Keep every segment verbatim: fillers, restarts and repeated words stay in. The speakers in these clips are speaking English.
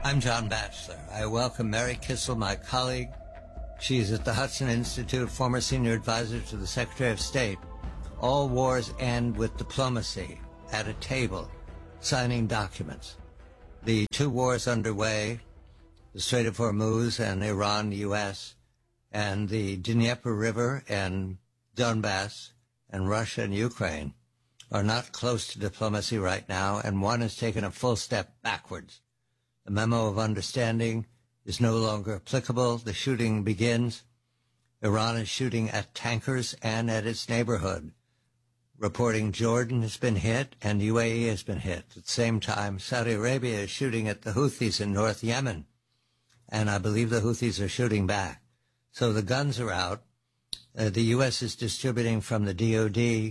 I'm John Batchelor. I welcome Mary Kissel, my colleague. She's at the Hudson Institute, former senior advisor to the Secretary of State. All wars end with diplomacy at a table, signing documents. The two wars underway, the Strait of Hormuz and Iran, U S, and the Dnieper River and Donbass and Russia and Ukraine are not close to diplomacy right now, and one has taken a full step backwards. The memo of understanding is no longer applicable. The shooting begins. Iran is shooting at tankers and at its neighborhood. Reporting Jordan has been hit and U A E has been hit. At the same time, Saudi Arabia is shooting at the Houthis in North Yemen, and I believe the Houthis are shooting back. So the guns are out. Uh, the U S is distributing from the D O D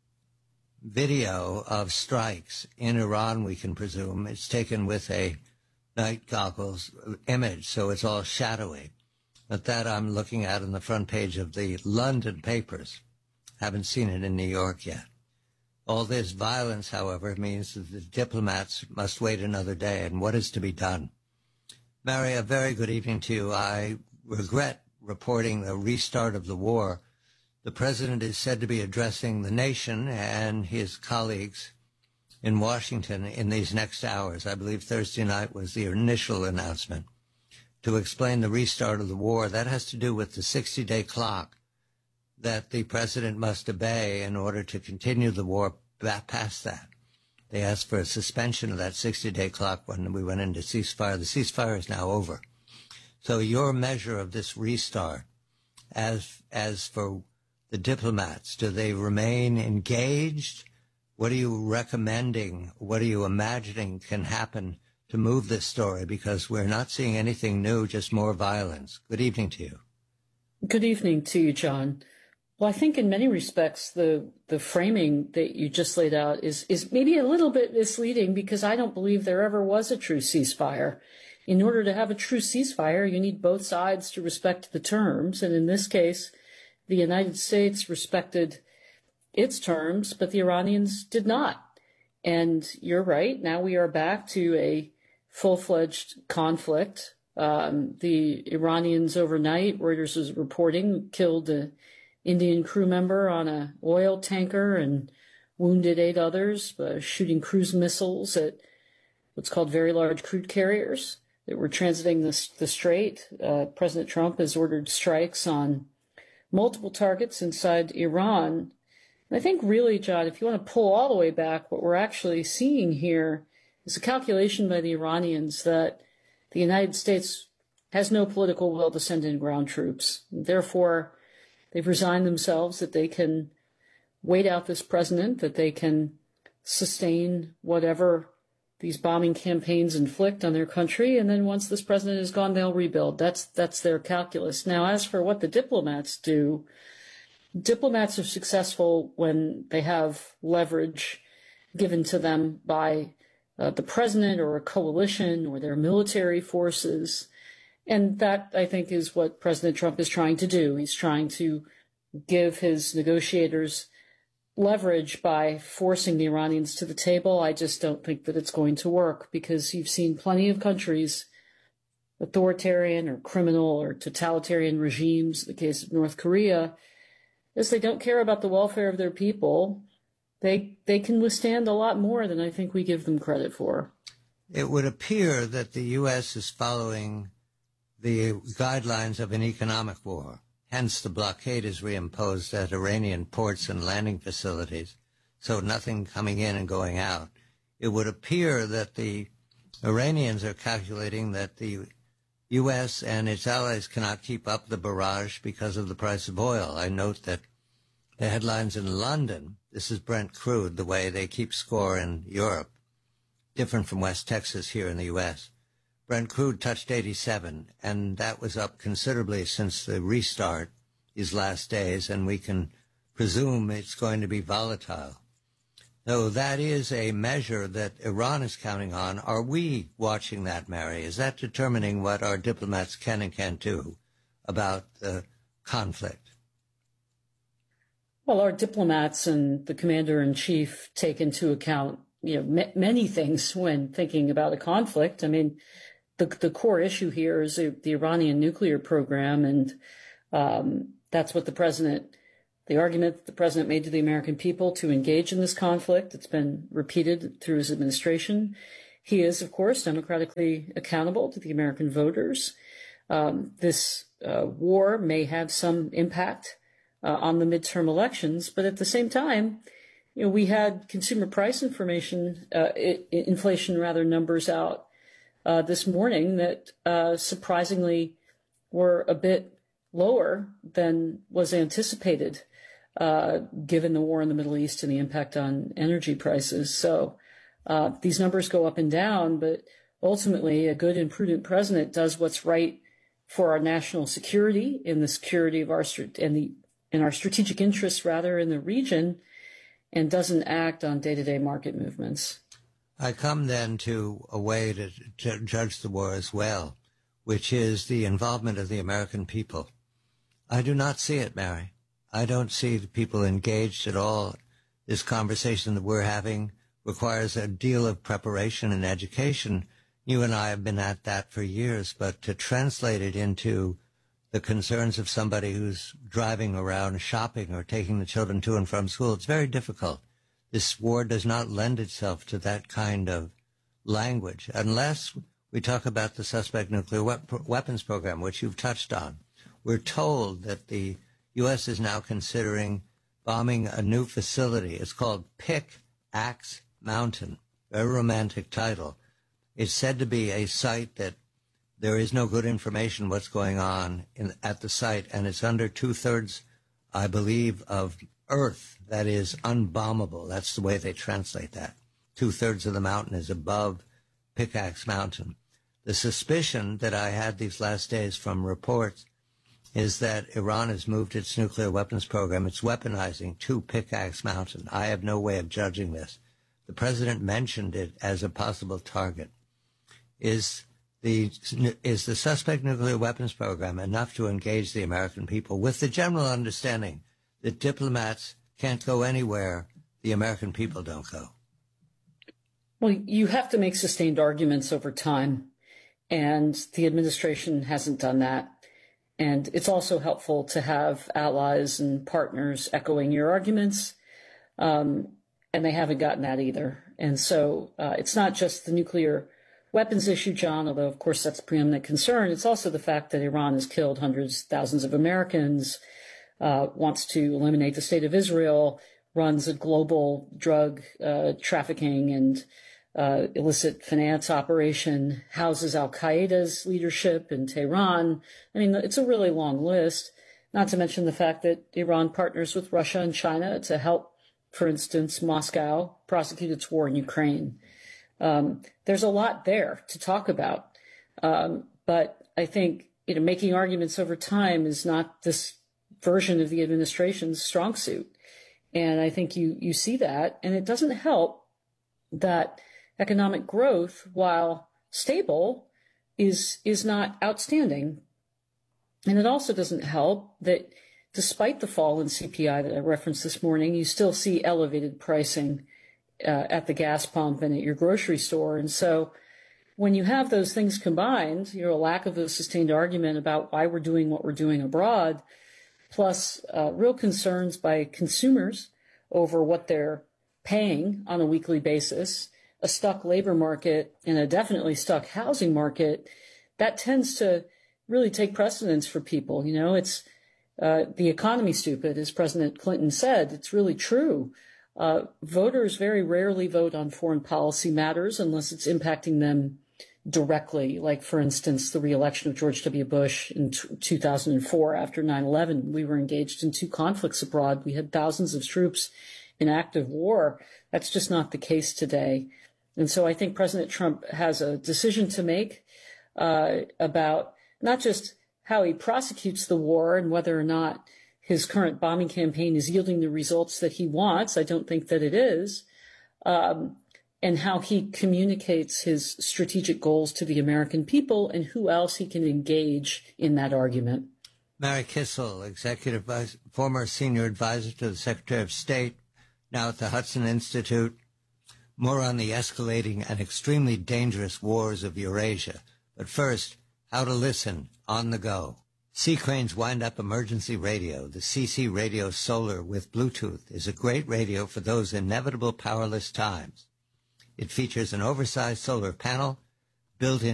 video of strikes in Iran, we can presume. It's taken with a night goggles image, so it's all shadowy. But that I'm looking at on the front page of the London papers. Haven't seen it in New York yet. All this violence, however, means that the diplomats must wait another day, and what is to be done? Mary, a very good evening to you. I regret reporting the restart of the war. The president is said to be addressing the nation and his colleagues in Washington in these next hours. I believe Thursday night was the initial announcement to explain the restart of the war. That has to do with the sixty-day clock that the president must obey in order to continue the war past that. They asked for a suspension of that sixty-day clock when we went into ceasefire. The ceasefire is now over. So your measure of this restart, as as for the diplomats, do they remain engaged? What are you recommending? What are you imagining can happen to move this story? Because we're not seeing anything new, just more violence. Good evening to you. Good evening to you, John. Well, I think in many respects, the, the framing that you just laid out is, is maybe a little bit misleading, because I don't believe there ever was a true ceasefire. In order to have a true ceasefire, you need both sides to respect the terms. And in this case, the United States respected its terms, but the Iranians did not. And you're right. Now we are back to a full-fledged conflict. Um, the Iranians overnight, Reuters is reporting, killed an Indian crew member on an oil tanker and wounded eight others, uh, shooting cruise missiles at what's called very large crude carriers that were transiting the, the strait. Uh, President Trump has ordered strikes on multiple targets inside Iran. And I think really, John, if you want to pull all the way back, what we're actually seeing here is a calculation by the Iranians that the United States has no political will to send in ground troops. Therefore, they've resigned themselves that they can wait out this president, that they can sustain whatever these bombing campaigns inflict on their country, and then once this president is gone, they'll rebuild. That's that's their calculus. Now, as for what the diplomats do, diplomats are successful when they have leverage given to them by uh, the president or a coalition or their military forces. And that, I think, is what President Trump is trying to do. He's trying to give his negotiators leverage by forcing the Iranians to the table. I just don't think that it's going to work, because you've seen plenty of countries, authoritarian or criminal or totalitarian regimes, in the case of North Korea, is they don't care about the welfare of their people. They they can withstand a lot more than I think we give them credit for. It would appear that the U S is following the guidelines of an economic war. Hence, the blockade is reimposed at Iranian ports and landing facilities, so nothing coming in and going out. It would appear that the Iranians are calculating that the U S and its allies cannot keep up the barrage because of the price of oil. I note that the headlines in London, this is Brent crude, the way they keep score in Europe, different from West Texas here in the U S. Brent crude touched eighty-seven, and that was up considerably since the restart these last days, and we can presume it's going to be volatile. So that is a measure that Iran is counting on. Are we watching that, Mary? Is that determining what our diplomats can and can't do about the conflict? Well, our diplomats and the commander-in-chief take into account, you know, m- many things when thinking about a conflict. I mean, the, the core issue here is the, the Iranian nuclear program. And um, that's what the president, the argument that the president made to the American people to engage in this conflict. It's been repeated through his administration. He is, of course, democratically accountable to the American voters. Um, this uh, war may have some impact uh, on the midterm elections, but at the same time, you know, we had consumer price information, uh, I- inflation rather, numbers out uh, this morning that uh, surprisingly were a bit lower than was anticipated, uh, given the war in the Middle East and the impact on energy prices. So uh, these numbers go up and down, but ultimately a good and prudent president does what's right for our national security and the security of our and the in our strategic interests rather in the region, and doesn't act on day-to-day market movements. I come then to a way to, to judge the war as well, which is the involvement of the American people. I do not see it, Mary. I don't see the people engaged at all. This conversation that we're having requires a deal of preparation and education. You and I have been at that for years, but to translate it into the concerns of somebody who's driving around shopping or taking the children to and from school, it's very difficult. This war does not lend itself to that kind of language unless we talk about the suspect nuclear wep- weapons program, which you've touched on. We're told that the U S is now considering bombing a new facility. It's called Pickaxe Mountain, very romantic title. It's said to be a site that there is no good information what's going on in, at the site, and it's under two-thirds, I believe, of Earth that is unbombable. That's the way they translate that. Two-thirds of the mountain is above Pickaxe Mountain. The suspicion that I had these last days from reports is that Iran has moved its nuclear weapons program. It's weaponizing to Pickaxe Mountain. I have no way of judging this. The president mentioned it as a possible target. Is the is the suspect nuclear weapons program enough to engage the American people with the general understanding that diplomats can't go anywhere the American people don't go? Well, you have to make sustained arguments over time, and the administration hasn't done that. And it's also helpful to have allies and partners echoing your arguments, um, and they haven't gotten that either. And so uh, it's not just the nuclear weapons issue, John, although, of course, that's a preeminent concern. It's also the fact that Iran has killed hundreds, thousands of Americans, uh, wants to eliminate the state of Israel, runs a global drug uh, trafficking and uh, illicit finance operation, houses al-Qaeda's leadership in Tehran. I mean, it's a really long list, not to mention the fact that Iran partners with Russia and China to help, for instance, Moscow prosecute its war in Ukraine. Um, there's a lot there to talk about. Um, but I think, you know, making arguments over time is not this version of the administration's strong suit. And I think you, you see that. And it doesn't help that economic growth, while stable, is, is not outstanding. And it also doesn't help that despite the fall in C P I that I referenced this morning, you still see elevated pricing Uh, at the gas pump and at your grocery store. And so when you have those things combined, you know, a lack of a sustained argument about why we're doing what we're doing abroad, plus uh, real concerns by consumers over what they're paying on a weekly basis, a stuck labor market, and a definitely stuck housing market, that tends to really take precedence for people. You know, it's uh, the economy stupid, as President Clinton said. It's really true. Uh, voters very rarely vote on foreign policy matters unless it's impacting them directly. Like, for instance, the reelection of George W. Bush in t- two thousand four after nine eleven. We were engaged in two conflicts abroad. We had thousands of troops in active war. That's just not the case today. And so I think President Trump has a decision to make uh, about not just how he prosecutes the war and whether or not his current bombing campaign is yielding the results that he wants. I don't think that it is. Um, and how he communicates his strategic goals to the American people and who else he can engage in that argument. Mary Kissel, executive vice, former senior advisor to the Secretary of State, now at the Hudson Institute. More on the escalating and extremely dangerous wars of Eurasia. But first, how to listen on the go. Sea Crane's wind-up emergency radio, the C C Radio Solar with Bluetooth, is a great radio for those inevitable powerless times. It features an oversized solar panel, built-in